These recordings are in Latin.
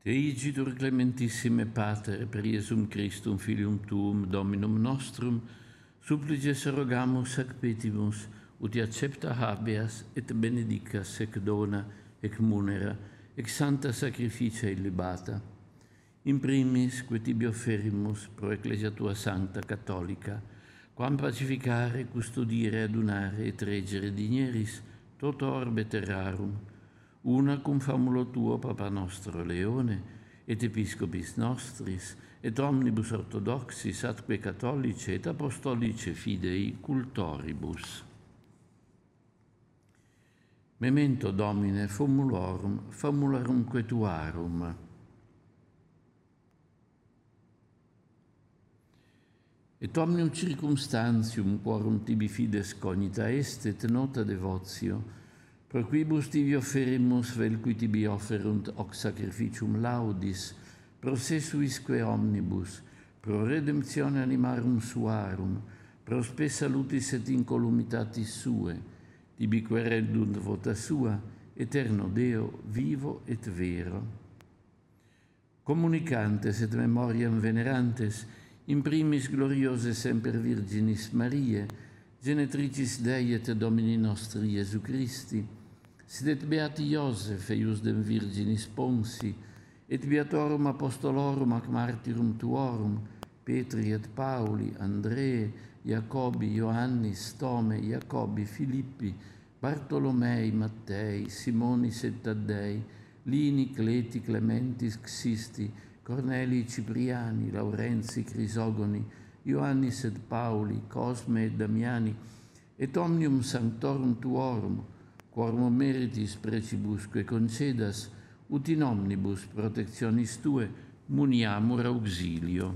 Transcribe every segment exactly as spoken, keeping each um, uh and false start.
Te igitur clementissime Pater, per Iesum Christum, Filium Tuum, Dominum nostrum, supplices rogamus ac petimus, ut accepta habeas et benedicas ec dona ec munera, ec santa sacrificia illibata. In primis, que tibi offerimus pro Ecclesia tua Sancta Catholica, quam pacificare, custodire, adunare et regere digneris, toto orbe terrarum, una cum famulo tuo, Papa nostro Leone, et Episcopis nostris, et omnibus orthodoxis, atque catholice et apostolice fidei cultoribus. Memento Domine famulorum, famulorumque tuarum. Et omnium circumstantium, quorum tibi fides cognita est, et nota devotio, pro quibus tibi offerimus, vel qui tibi offerunt hoc sacrificium laudis, pro se suisque omnibus, pro redemptione animarum suarum, pro spe salutis et incolumitatis sue, tibi querendunt vota sua, eterno Deo, vivo et vero. Communicantes et memoriam venerantes, in primis gloriose semper Virginis Mariae, genetricis Dei et Domini nostri Iesu Christi, sed et beati Iosef, eius dem Virginis Ponsi, et beatorum apostolorum ac martyrum tuorum, Petri et Pauli, Andree, Jacobi, Ioannis, Tome, Jacobi, Filippi, Bartolomei, Mattei, Simonis et Taddei, Lini, Cleti, Clementis, Xisti, Cornelii, Cipriani, Laurenzi, Crisogoni, Ioannis et Pauli, Cosme et Damiani, et omnium sanctorum tuorum, quorum meritis precibusque concedas, ut in omnibus protectionis tue muniamur auxilio.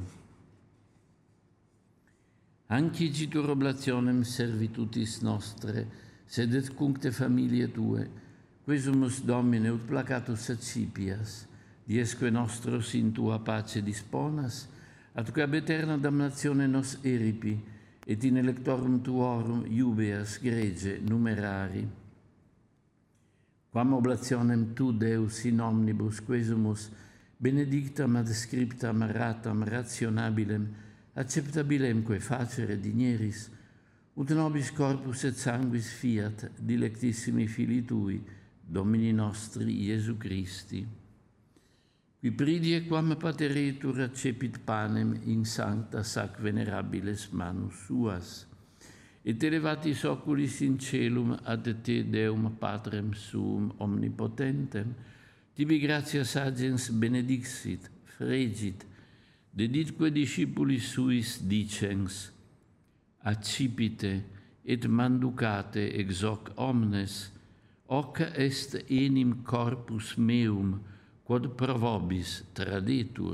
Ancigitur oblationem servitutis nostre, sed et cuncte familiae tue, quesumus Domine ut placatus accipias, diesque nostros in tua pace disponas, atque ab eterna damnatione nos eripi, et in electorum tuorum iubeas grege numerari. Quam oblationem tu, Deus, in omnibus quesumus, benedictam ad scriptam ratam rationabilem, acceptabilemque facere digneris, ut nobis corpus et sanguis fiat, dilectissimi Filii Tui, Domini nostri Iesu Christi. Qui pridie quam pateritur accepit panem in sancta sac venerabiles manus suas, et elevatis oculis in celum ad te, Deum Patrem suum omnipotentem, tibi gratias agens benedixit, fregit, deditque discipulis suis dicens, accipite et manducate ex hoc omnes, hoc est enim corpus meum, quod pro vobis tradetur,